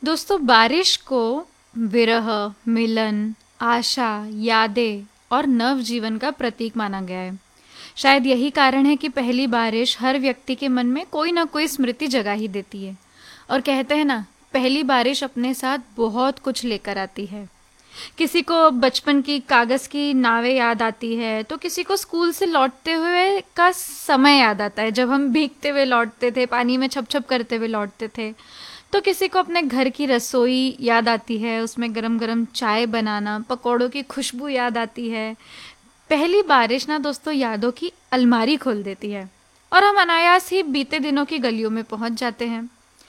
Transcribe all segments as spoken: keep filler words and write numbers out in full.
दोस्तों, बारिश को विरह, मिलन, आशा, यादें और नव जीवन का प्रतीक माना गया है। शायद यही कारण है कि पहली बारिश हर व्यक्ति के मन में कोई ना कोई स्मृति जगा ही देती है। और कहते हैं ना, पहली बारिश अपने साथ बहुत कुछ लेकर आती है। किसी को बचपन की कागज़ की नावें याद आती है, तो किसी को स्कूल से लौटते हुए का समय याद आता है, जब हम भीगते हुए लौटते थे, पानी में छप छप करते हुए लौटते थे। तो किसी को अपने घर की रसोई याद आती है, उसमें गरम गरम चाय बनाना, पकौड़ों की खुशबू याद आती है। पहली बारिश ना दोस्तों यादों की अलमारी खोल देती है और हम अनायास ही बीते दिनों की गलियों में पहुंच जाते हैं।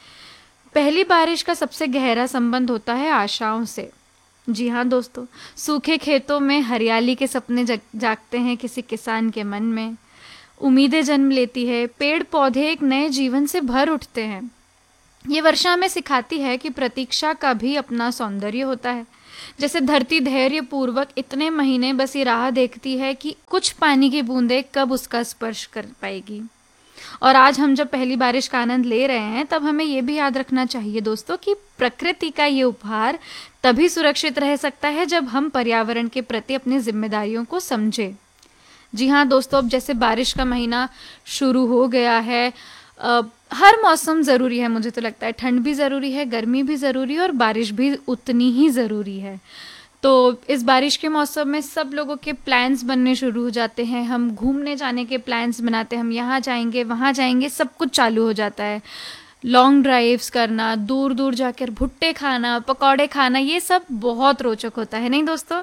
पहली बारिश का सबसे गहरा संबंध होता है आशाओं से। जी हाँ दोस्तों, सूखे खेतों में हरियाली के सपने जग, जागते हैं किसी किसान के मन में। उम्मीदें जन्म लेती है, पेड़ पौधे एक नए जीवन से भर उठते हैं। ये वर्षा हमें सिखाती है कि प्रतीक्षा का भी अपना सौंदर्य होता है। जैसे धरती धैर्य पूर्वक इतने महीने बस ये राह देखती है कि कुछ पानी की बूंदें कब उसका स्पर्श कर पाएगी। और आज हम जब पहली बारिश का आनंद ले रहे हैं, तब हमें ये भी याद रखना चाहिए दोस्तों कि प्रकृति का ये उपहार तभी सुरक्षित रह सकता है जब हम पर्यावरण के प्रति अपनी जिम्मेदारियों को समझें। जी हाँ दोस्तों, अब जैसे बारिश का महीना शुरू हो गया है, आ, हर मौसम ज़रूरी है। मुझे तो लगता है ठंड भी ज़रूरी है, गर्मी भी ज़रूरी है और बारिश भी उतनी ही ज़रूरी है। तो इस बारिश के मौसम में सब लोगों के प्लान्स बनने शुरू हो जाते हैं। हम घूमने जाने के प्लान्स बनाते हैं, हम यहाँ जाएंगे वहाँ जाएंगे, सब कुछ चालू हो जाता है। लॉन्ग ड्राइव्स करना, दूर दूर जाकर भुट्टे खाना, पकौड़े खाना, ये सब बहुत रोचक होता है, नहीं दोस्तों?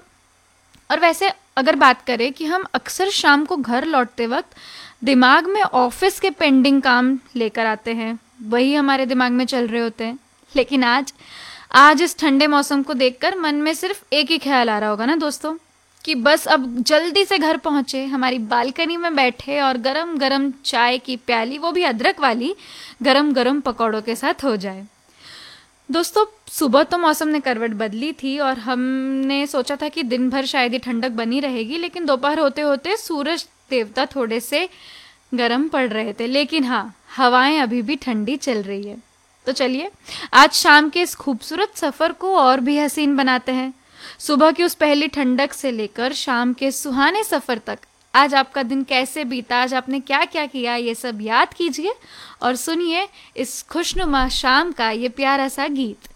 और वैसे अगर बात करें कि हम अक्सर शाम को घर लौटते वक्त दिमाग में ऑफिस के पेंडिंग काम लेकर आते हैं, वही हमारे दिमाग में चल रहे होते हैं। लेकिन आज आज इस ठंडे मौसम को देखकर मन में सिर्फ एक ही ख्याल आ रहा होगा ना दोस्तों, कि बस अब जल्दी से घर पहुंचे, हमारी बालकनी में बैठे और गरम गरम चाय की प्याली, वो भी अदरक वाली, गरम गरम पकौड़ों के साथ हो जाए। दोस्तों, सुबह तो मौसम ने करवट बदली थी और हमने सोचा था कि दिन भर शायद ही ठंडक बनी रहेगी, लेकिन दोपहर होते होते सूरज देवता थोड़े से गर्म पड़ रहे थे। लेकिन हाँ, हवाएं अभी भी ठंडी चल रही है। तो चलिए आज शाम के इस खूबसूरत सफ़र को और भी हसीन बनाते हैं। सुबह की उस पहली ठंडक से लेकर शाम के सुहाने सफ़र तक आज आपका दिन कैसे बीता, आज आपने क्या क्या किया, ये सब याद कीजिए और सुनिए इस खुशनुमा शाम का ये प्यारा सा गीत।